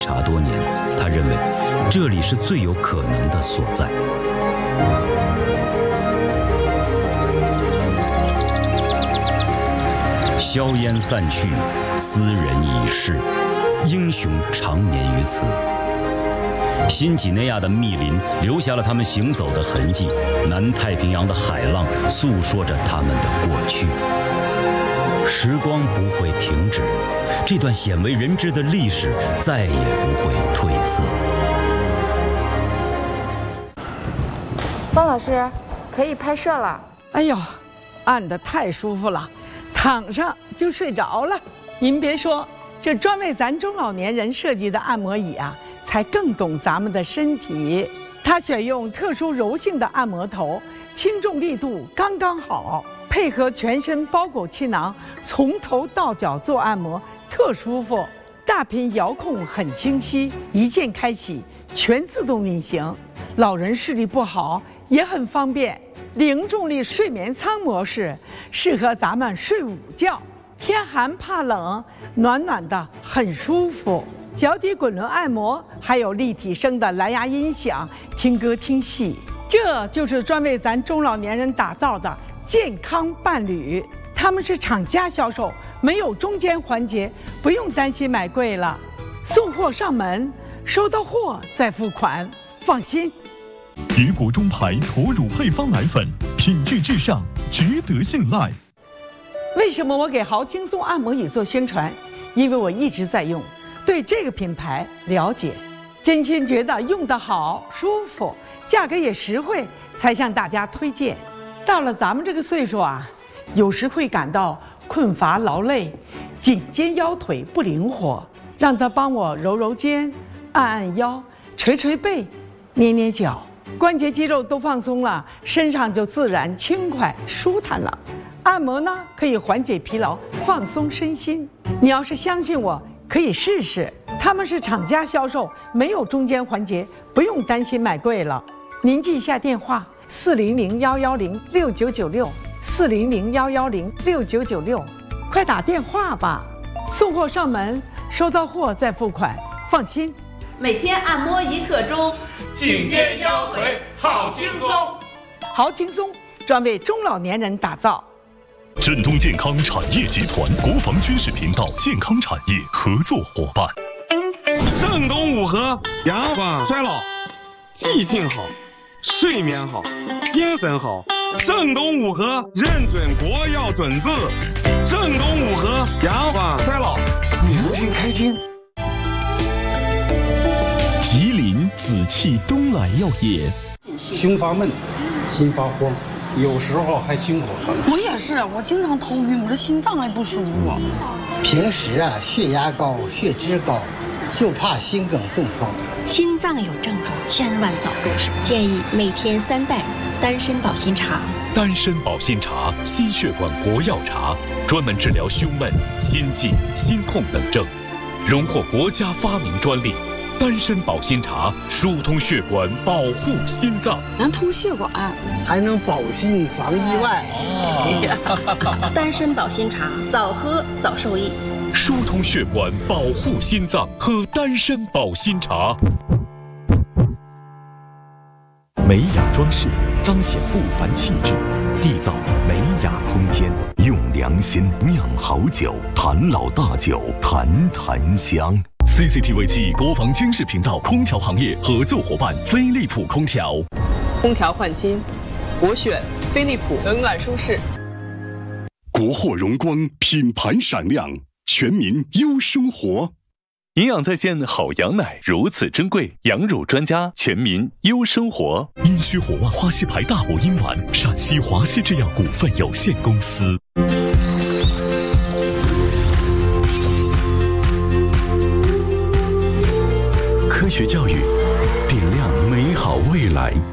查多年，他认为这里是最有可能的所在。硝烟散去，斯人已逝，英雄长眠于此。新几内亚的密林留下了他们行走的痕迹，南太平洋的海浪诉说着他们的过去。时光不会停止，这段鲜为人知的历史再也不会褪色。 方老师，可以拍摄了。 哎呦，按得太舒服了，躺上就睡着了。您别说，这专为咱中老年人设计的按摩椅啊，才更懂咱们的身体。它选用特殊柔性的按摩头，轻重力度刚刚好，配合全身包裹气囊，从头到脚做按摩特舒服。大屏遥控很清晰，一键开启，全自动运行。老人视力不好也很方便。零重力睡眠舱模式适合咱们睡午觉，天寒怕冷，暖暖的很舒服。脚底滚轮按摩，还有立体声的蓝牙音响，听歌听戏。这就是专为咱中老年人打造的健康伴侣。他们是厂家销售，没有中间环节，不用担心买贵了。送货上门，收到货再付款，放心。 于国中牌驼乳配方奶粉，品质至上，值得信赖。 为什么我给豪轻松按摩椅做宣传？因为我一直在用，对这个品牌了解，真心觉得用得好、舒服，价格也实惠，才向大家推荐。到了咱们这个岁数啊，有时会感到困乏劳累，颈肩腰腿不灵活，让他帮我揉揉肩、按按腰、捶捶背、捏捏脚，关节肌肉都放松了，身上就自然轻快舒坦了。按摩呢，可以缓解疲劳，放松身心。你要是相信我，可以试试。他们是厂家销售，没有中间环节，不用担心买贵了。您记一下电话：400-110-6996，400-110-6996，快打电话吧。送货上门，收到货再付款，放心。 每天按摩1刻钟， 颈肩腰腿好轻松。 好轻松，专为中老年人打造。 振东健康产业集团国防军事频道健康产业合作伙伴。 正东五合，延缓衰老，记性好，睡眠好，精神好。正东五合认准国药准字，正东五合延缓衰老，年轻开心。 吉林紫气东来药业。 胸发闷，心发慌，有时候还心口疼。 我也是，我经常头晕，我这心脏还不舒服。 平时啊，血压高，血脂高，就怕心梗中风。 心脏有症状，千万早入手。建议每天3袋丹参保心茶。 丹参保心茶，心血管国药茶，专门治疗胸闷、心悸、心痛等症，荣获国家发明专利。丹参保心茶疏通血管，保护心脏， 能通血管， 还能保心防意外。 丹参保心茶，早喝早受益。 疏通血管，保护心脏，喝丹参保心茶。 美雅装饰彰显不凡气质，缔造美雅空间，用良心酿好酒，谈老大酒，谈檀香。 CCTV 7国防军事频道空调行业合作伙伴飞利浦空调。 空调换新，我选飞利浦，冷暖舒适。 国货荣光，品牌闪亮，全民优生活。 营养在线好羊奶如此珍贵，羊乳专家，全民优生活。阴虚火旺花溪牌大补阴丸，陕西华西制药股份有限公司。 科学教育，点亮美好未来。